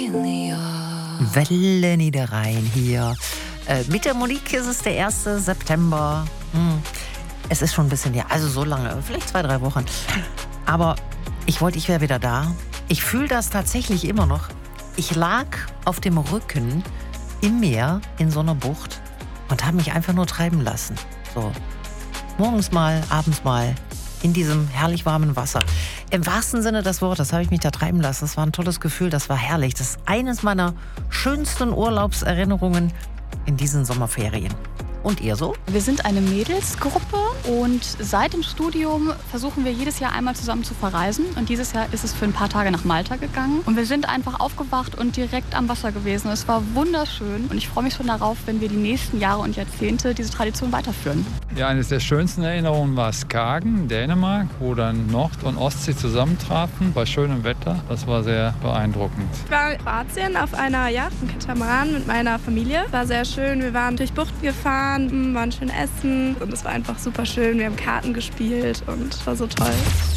Welle Niederrhein hier. Mit der Monique ist es der 1. September. Es ist schon ein bisschen, ja, also so lange, vielleicht 2-3 Wochen. Aber ich wäre wieder da. Ich fühle das tatsächlich immer noch. Ich lag auf dem Rücken im Meer in so einer Bucht und habe mich einfach nur treiben lassen. So, morgens mal, abends mal in diesem herrlich warmen Wasser. Im wahrsten Sinne des Wortes habe ich mich da treiben lassen. Das war ein tolles Gefühl, das war herrlich. Das ist eines meiner schönsten Urlaubserinnerungen in diesen Sommerferien. Und ihr so? Wir sind eine Mädelsgruppe und seit dem Studium versuchen wir jedes Jahr einmal zusammen zu verreisen. Und dieses Jahr ist es für ein paar Tage nach Malta gegangen. Und wir sind einfach aufgewacht und direkt am Wasser gewesen. Es war wunderschön und ich freue mich schon darauf, wenn wir die nächsten Jahre und Jahrzehnte diese Tradition weiterführen. Ja, eine der schönsten Erinnerungen war Skagen, Dänemark, wo dann Nord- und Ostsee zusammentrafen bei schönem Wetter. Das war sehr beeindruckend. Ich war in Kroatien auf einer Yacht, im Katamaran mit meiner Familie. War sehr schön. Wir waren durch Buchten gefahren, waren schön essen und es war einfach super schön. Wir haben Karten gespielt und es war so toll.